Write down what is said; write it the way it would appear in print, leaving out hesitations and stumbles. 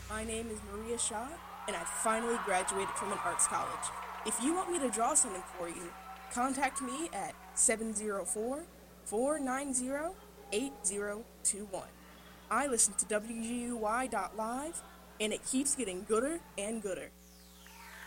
My name is Maria Shaw, and I finally graduated from an arts college. If you want me to draw something for you, contact me at 704-490-8021. I listen to WGUY.live, and it keeps getting gooder and gooder.